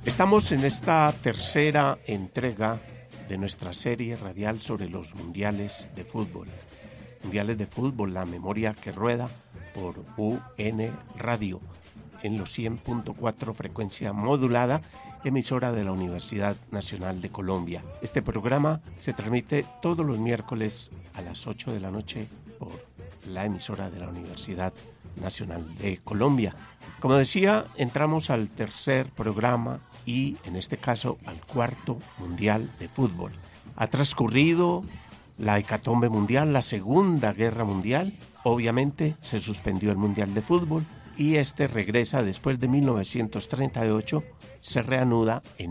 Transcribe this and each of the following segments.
Estamos en esta tercera entrega de nuestra serie radial sobre los mundiales de fútbol. Mundiales de fútbol, la memoria que rueda por UN Radio en los 100.4 frecuencia modulada, emisora de la Universidad Nacional de Colombia. Este programa se transmite todos los miércoles a las 8 de la noche por la emisora de la Universidad Nacional de Colombia. Como decía, entramos al tercer programa y en este caso al cuarto mundial de fútbol. Ha transcurrido la hecatombe mundial, la Segunda Guerra Mundial. Obviamente se suspendió el mundial de fútbol y este regresa después de 1938, se reanuda en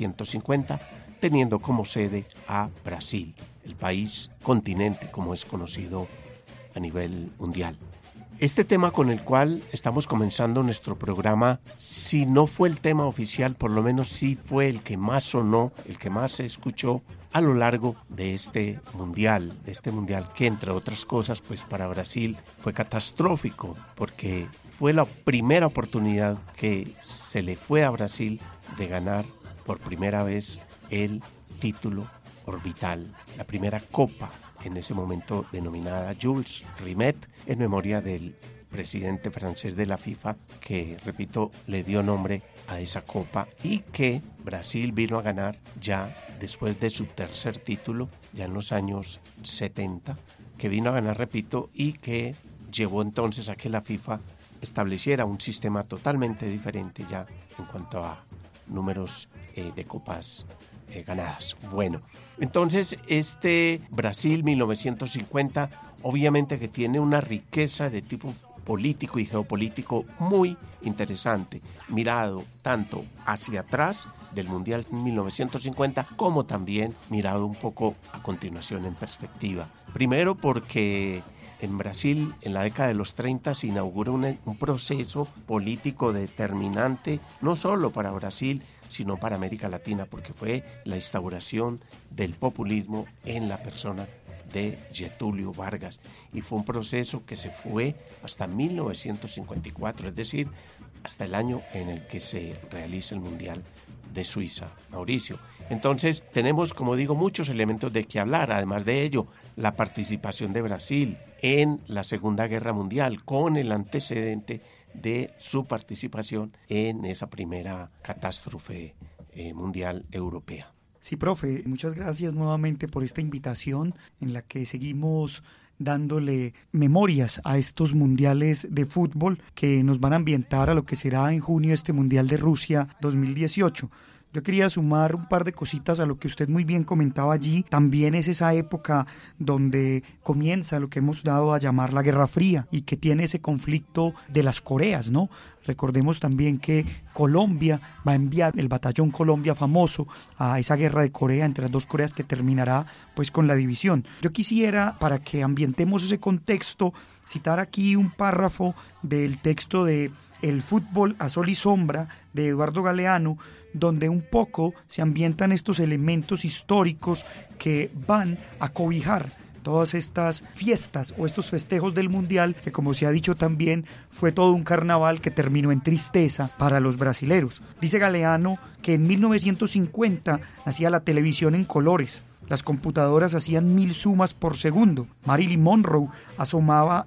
1950, teniendo como sede a Brasil, el país continente como es conocido a nivel mundial. Este tema con el cual estamos comenzando nuestro programa, si no fue el tema oficial, por lo menos sí fue el que más sonó, el que más se escuchó a lo largo de este mundial que entre otras cosas, pues para Brasil fue catastrófico, porque fue la primera oportunidad que se le fue a Brasil de ganar por primera vez el título orbital, la primera copa, en ese momento denominada Jules Rimet, en memoria del presidente francés de la FIFA, que, repito, le dio nombre a esa copa y que Brasil vino a ganar ya después de su tercer título, ya en los años 70, que vino a ganar, repito, y que llevó entonces a que la FIFA estableciera un sistema totalmente diferente ya en cuanto a números de copas ganadas. Bueno, entonces este Brasil 1950 obviamente que tiene una riqueza de tipo político y geopolítico muy interesante, mirado tanto hacia atrás del Mundial 1950 como también mirado un poco a continuación en perspectiva. Primero porque en Brasil, en la década de los 30, se inauguró un proceso político determinante, no solo para Brasil, sino para América Latina, porque fue la instauración del populismo en la persona de Getúlio Vargas. Y fue un proceso que se fue hasta 1954, es decir, hasta el año en el que se realiza el Mundial de Suiza, Mauricio. Entonces, tenemos, como digo, muchos elementos de que hablar. Además de ello, la participación de Brasil en la Segunda Guerra Mundial, con el antecedente de su participación en esa primera catástrofe mundial europea. Sí, profe, muchas gracias nuevamente por esta invitación en la que seguimos dándole memorias a estos mundiales de fútbol que nos van a ambientar a lo que será en junio este Mundial de Rusia 2018. Yo quería sumar un par de cositas a lo que usted muy bien comentaba allí. También es esa época donde comienza lo que hemos dado a llamar la Guerra Fría y que tiene ese conflicto de las Coreas, ¿no? Recordemos también que Colombia va a enviar el batallón Colombia famoso a esa guerra de Corea entre las dos Coreas que terminará pues con la división. Yo quisiera, para que ambientemos ese contexto, citar aquí un párrafo del texto de El fútbol a sol y sombra de Eduardo Galeano, donde un poco se ambientan estos elementos históricos que van a cobijar todas estas fiestas o estos festejos del Mundial, que como se ha dicho también, fue todo un carnaval que terminó en tristeza para los brasileros. Dice Galeano que en 1950 nacía la televisión en colores. Las computadoras hacían 1000 sumas por segundo. Marilyn Monroe asomaba